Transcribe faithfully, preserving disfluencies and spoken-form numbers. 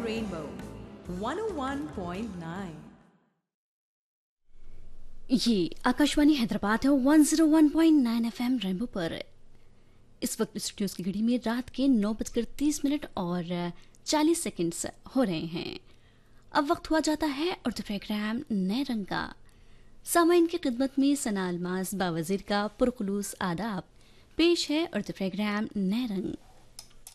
Rainbow one oh one point nine. ये आकाशवाणी हैदराबाद है one zero one point nine FM rainbow पर। इस वक्त स्टूडियोज की घड़ी में रात के नौ बजकर तीस मिनट और चालीस सेकंड्स हो रहे हैं। अब वक्त हुआ जाता है और प्रोग्राम नए रंग का। सामाइन की खिदमत में सना अलमास बावजीर का पुरखुलूस आदाब पेश है और प्रोग्राम नए रंग।